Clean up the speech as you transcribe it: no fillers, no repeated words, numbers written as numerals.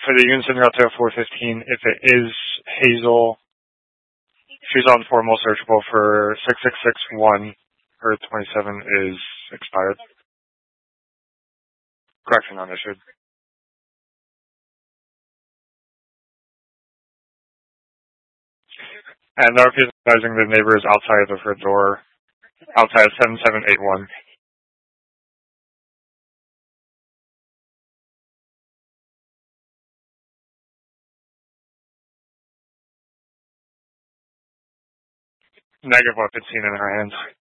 For the Unison route to 415, if it is Hazel, she's on formal searchable for 6661. Her 27 is expired. Correction unissued. And now if you're advising the neighbor is outside of her door, outside 7781. Negative weapon seen in her hands.